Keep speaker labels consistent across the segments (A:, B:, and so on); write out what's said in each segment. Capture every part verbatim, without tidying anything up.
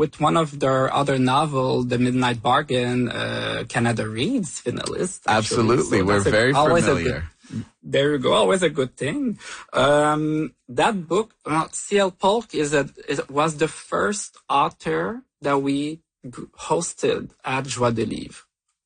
A: with one of their other novel, The Midnight Bargain, uh, Canada Reads finalist. Actually.
B: Absolutely.
A: So
B: We're
A: a,
B: very familiar.
A: Good, there you go. Always a good thing. Um, that book, uh, C L Polk is a, is, was the first author that we hosted at Joie de Livre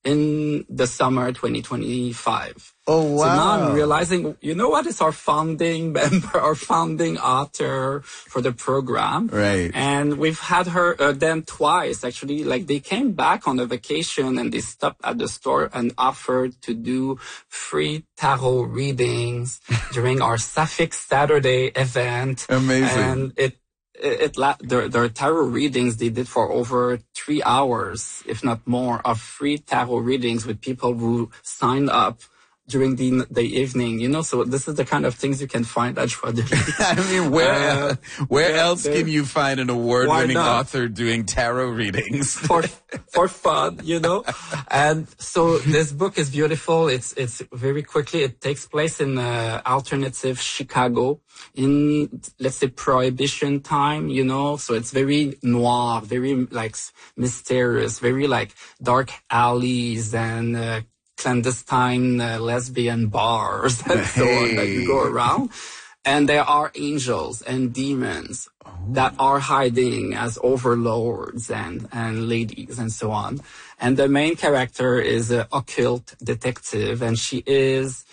A: in the summer twenty twenty-five.
B: Oh, wow.
A: So now I'm realizing, you know what is our founding member, our founding author for the program.
B: Right.
A: And we've had her, uh, them twice, actually. Like, they came back on a vacation and they stopped at the store and offered to do free tarot readings during our Sapphic Saturday event.
B: Amazing.
A: And it, It, it their, their tarot readings they did for over three hours, if not more, of free tarot readings with people who signed up during the the evening. You know, so this is the kind of things you can find at Joie de Livre.
B: I mean, where uh, where
A: yeah,
B: else can you find an award-winning author doing tarot readings
A: for for fun? You know, and so this book is beautiful. It's it's very quickly. It takes place in uh, alternative Chicago in, let's say, Prohibition time, you know, so it's very noir, very like mysterious, very like dark alleys and uh, clandestine uh, lesbian bars and so on that you go around. And there are angels and demons oh. that are hiding as overlords and, and ladies and so on. And the main character is an occult detective, and she is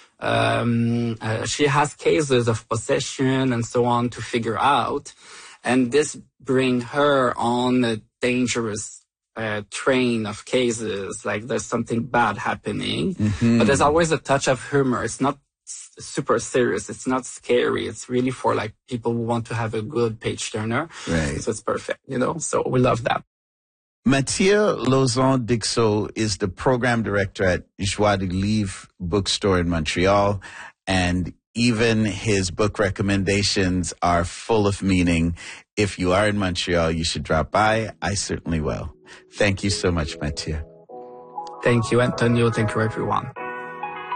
A: Um, uh, she has cases of possession and so on to figure out. And this brings her on a dangerous uh, train of cases, like there's something bad happening. Mm-hmm. But there's always a touch of humor. It's not s- super serious. It's not scary. It's really for like people who want to have a good page turner.
B: Right.
A: So it's perfect, you know, so we love that.
B: Mathieu Lauzon-Dixot is the program director at Joie de Livre bookstore in Montreal, and even his book recommendations are full of meaning. If you are in Montreal, you should drop by. I certainly will. Thank you so much, Mathieu.
A: Thank you, Antonio. Thank you, everyone.